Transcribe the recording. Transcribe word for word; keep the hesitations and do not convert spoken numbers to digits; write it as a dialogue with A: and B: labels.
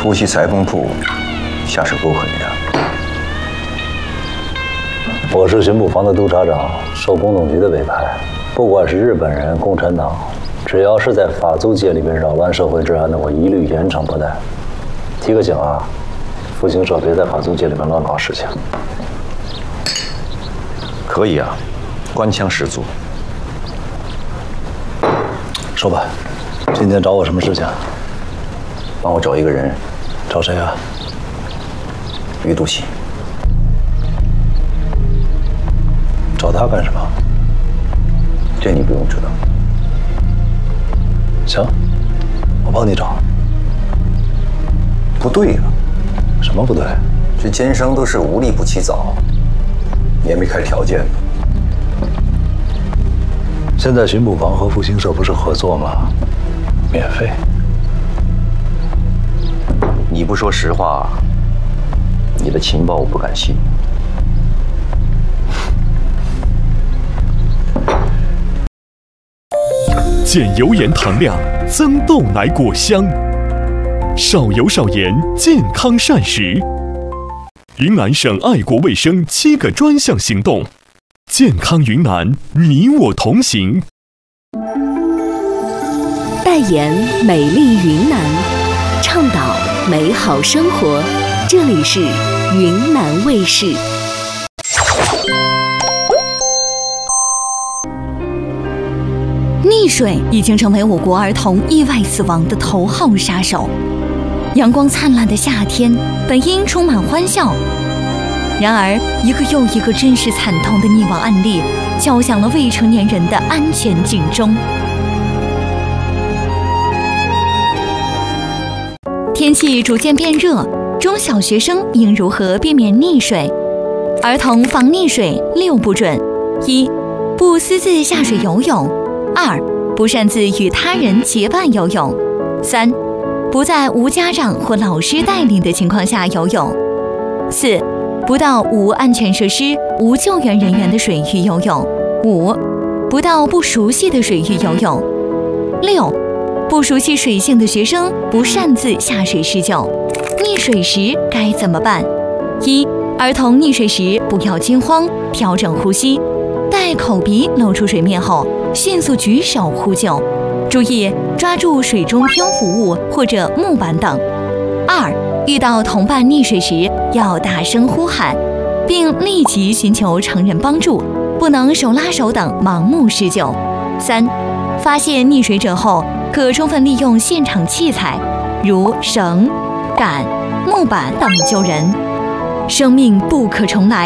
A: 突袭裁缝铺，下手够狠呀！
B: 我是巡捕房的督察长，受工农局的委派，不管是日本人、共产党，只要是在法租界里面扰乱社会治安的，我一律严惩不贷。提个醒啊，复兴社别在法租界里面乱搞事情。
A: 可以啊，官腔十足。
B: 说吧，今天找我什么事情？
A: 帮我找一个人。
B: 找谁啊？
A: 于都喜。
B: 找他干什么？
A: 这你不用知道。
B: 行，我帮你找。
A: 不对呀、啊，
B: 什么不对？
A: 这奸商都是无利不起早，也没开条件。
B: 现在巡捕房和复兴社不是合作吗？免费。
A: 你不说实话，你的情报我不敢信。
C: 减油盐糖量，增豆奶果香，少油少盐，健康膳食。云南省爱国卫生七个专项行动，健康云南，你我同行。
D: 代言美丽云南，倡导美好生活。这里是云南卫视。溺水已经成为我国儿童意外死亡的头号杀手。阳光灿烂的夏天本应充满欢笑，然而一个又一个真实惨痛的溺亡案例，敲响了未成年人的安全警钟。天气逐渐变热，中小学生应如何避免溺水？儿童防溺水六不准：一、不私自下水游泳；二、不擅自与他人结伴游泳；三、不在无家长或老师带领的情况下游泳；四、不到无安全设施、无救援人员的水域游泳；五、不到不熟悉的水域游泳；六、不熟悉水性的学生不擅自下水施救。溺水时该怎么办？一、儿童溺水时不要惊慌，调整呼吸，待口鼻露出水面后，迅速举手呼救，注意抓住水中漂浮物或者木板等。二、遇到同伴溺水时，要大声呼喊，并立即寻求成人帮助，不能手拉手等盲目施救。三、发现溺水者后，可充分利用现场器材，如绳、杆、木板等救人。生命不可重来。